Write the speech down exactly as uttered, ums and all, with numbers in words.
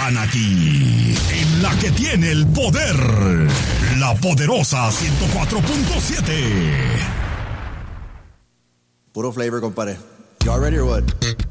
están aquí, en la que tiene el poder, la poderosa ciento cuatro punto siete. Puro flavor, compadre. Y'all ready or what?